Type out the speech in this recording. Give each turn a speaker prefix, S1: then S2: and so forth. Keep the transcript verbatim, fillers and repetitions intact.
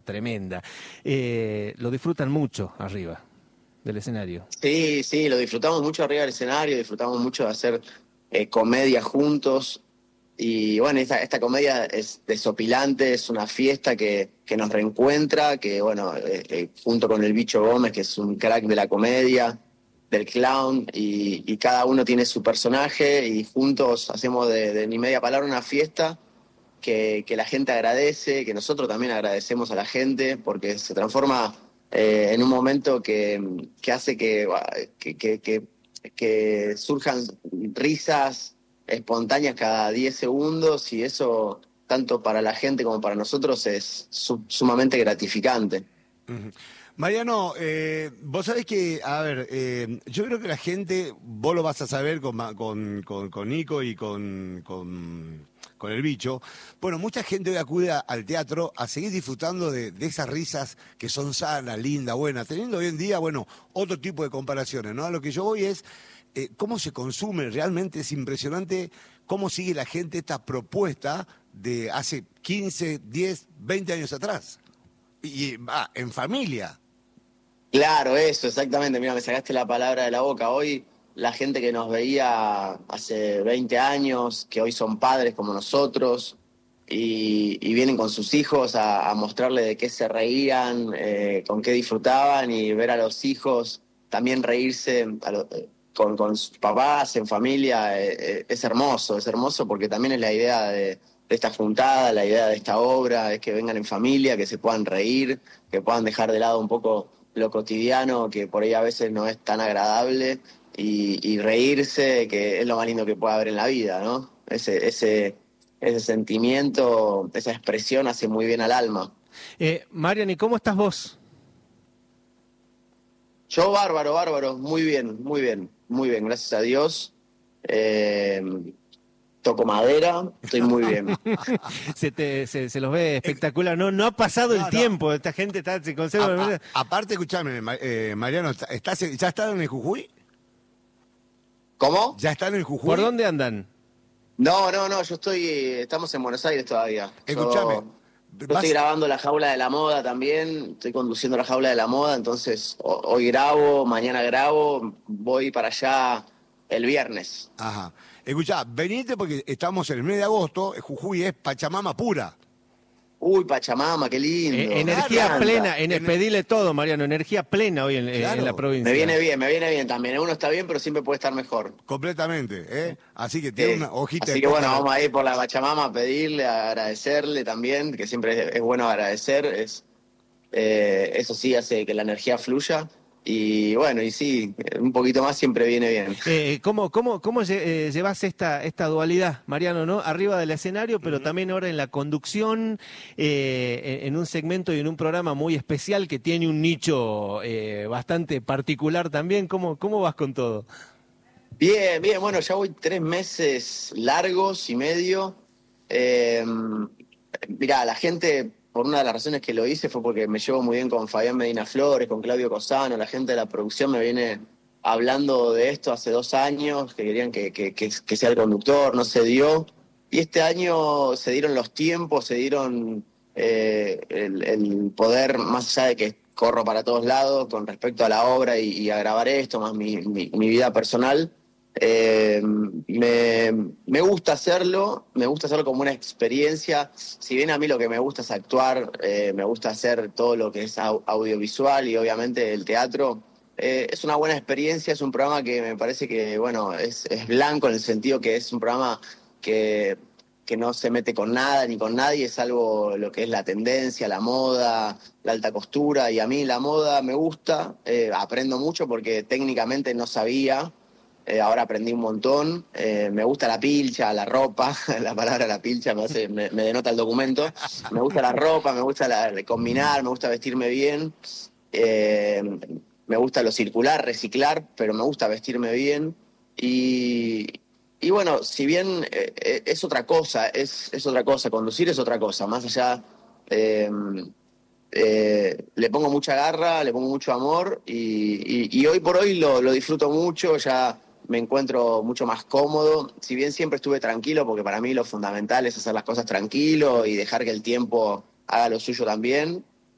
S1: tremenda. Eh, lo disfrutan mucho arriba del escenario.
S2: Sí, sí, lo disfrutamos mucho arriba del escenario, disfrutamos mucho de hacer eh, comedia juntos. Y bueno, esta, esta comedia es desopilante, es una fiesta que, que nos reencuentra, que bueno, eh, eh, junto con el Bicho Gómez, que es un crack de la comedia, del clown, y, y cada uno tiene su personaje y juntos hacemos de, de ni media palabra una fiesta que, que la gente agradece, que nosotros también agradecemos a la gente, porque se transforma eh, en un momento que, que hace que, que, que, que, que surjan risas espontáneas cada diez segundos, y eso, tanto para la gente como para nosotros, es su, sumamente gratificante.
S3: Uh-huh. Mariano, eh, vos sabés que, a ver, eh, yo creo que la gente, vos lo vas a saber con, con, con, con Nico y con, con, con el Bicho. Bueno, mucha gente hoy acude a, al teatro a seguir disfrutando de, de esas risas que son sanas, lindas, buenas, teniendo hoy en día, bueno, otro tipo de comparaciones, ¿no? A lo que yo voy es eh, cómo se consume, realmente es impresionante cómo sigue la gente esta propuesta de hace quince, diez, veinte años atrás. Y va, en familia.
S2: Claro, eso, exactamente. Mira, me sacaste la palabra de la boca. Hoy la gente que nos veía hace veinte años, que hoy son padres como nosotros, y, y vienen con sus hijos a, a mostrarle de qué se reían, eh, con qué disfrutaban, y ver a los hijos también reírse a lo, con, con sus papás, en familia, eh, eh, es hermoso, es hermoso porque también es la idea de... de esta juntada, la idea de esta obra, es que vengan en familia, que se puedan reír, que puedan dejar de lado un poco lo cotidiano, que por ahí a veces no es tan agradable, y, y reírse, que es lo más lindo que puede haber en la vida, ¿no? Ese, ese, ese sentimiento, esa expresión hace muy bien al alma.
S1: Eh, Marian, ¿y cómo estás vos?
S2: Yo bárbaro, bárbaro, muy bien, muy bien, muy bien, gracias a Dios. Eh, Toco madera, estoy muy bien.
S1: se, te, se, se los ve espectacular. No, no ha pasado no, el tiempo. No. Esta gente está, se conserva.
S3: A, a, aparte, escuchame, eh, Mariano, ¿estás, ¿ya están en el Jujuy?
S2: ¿Cómo?
S3: ¿Ya están en el Jujuy?
S1: ¿Por dónde andan?
S2: No, no, no, yo estoy, estamos en Buenos Aires todavía.
S3: Escuchame.
S2: Yo, yo estoy grabando La Jaula de la Moda también, estoy conduciendo La Jaula de la Moda, entonces hoy grabo, mañana grabo, voy para allá el viernes.
S3: Ajá. Escuchá, venite porque estamos en el mes de agosto, Jujuy es Pachamama pura.
S2: Uy, Pachamama, qué lindo.
S1: Eh, energía claro, plena, en el, pedile todo, Mariano, energía plena hoy en, claro, en la provincia.
S2: Me viene bien, me viene bien también. Uno está bien, pero siempre puede estar mejor.
S3: Completamente, ¿eh? Así que tiene
S2: sí.
S3: una hojita
S2: Así
S3: de
S2: que bueno, vamos a ir por la Pachamama a pedirle, a agradecerle también, que siempre es, es bueno agradecer. Es, eh, eso sí hace que la energía fluya. Y bueno, y sí, un poquito más siempre viene bien.
S1: Eh, ¿Cómo, cómo, cómo eh, llevas esta, esta dualidad, Mariano, ¿no? Arriba del escenario, pero uh-huh. también ahora en la conducción, eh, en un segmento y en un programa muy especial que tiene un nicho eh, bastante particular también. ¿Cómo, cómo vas con todo?
S2: Bien, bien, bueno, ya voy tres meses largos y medio. Eh, mirá, la gente... Por una de las razones que lo hice fue porque me llevo muy bien con Fabián Medina Flores, con Claudio Cosano, la gente de la producción me viene hablando de esto hace dos años, que querían que, que, que, que sea el conductor, no se dio. Y este año se dieron los tiempos, se dieron eh, el, el poder, más allá de que corro para todos lados con respecto a la obra y, y a grabar esto, más mi, mi, mi vida personal. Eh, me, me gusta hacerlo, me gusta hacerlo como una experiencia. Si bien a mí lo que me gusta es actuar, eh, me gusta hacer todo lo que es au- audiovisual y obviamente el teatro, eh, es una buena experiencia, es un programa que me parece que, bueno, es, es blanco en el sentido que es un programa que, que no se mete con nada ni con nadie, es algo lo que es la tendencia, la moda, la alta costura, y a mí la moda me gusta, eh, aprendo mucho porque técnicamente no sabía. Eh, ahora aprendí un montón, eh, me gusta la pilcha, la ropa, la palabra la pilcha me, hace, me, me denota el documento, me gusta la ropa, me gusta la, combinar, me gusta vestirme bien, eh, me gusta lo circular, reciclar, pero me gusta vestirme bien, y, y bueno, si bien eh, es otra cosa, es, es otra cosa, conducir es otra cosa, más allá... Eh, Eh, le pongo mucha garra, le pongo mucho amor y, y, y hoy por hoy lo, lo disfruto mucho, ya me encuentro mucho más cómodo, si bien siempre estuve tranquilo, porque para mí lo fundamental es hacer las cosas tranquilo y dejar que el tiempo haga lo suyo también,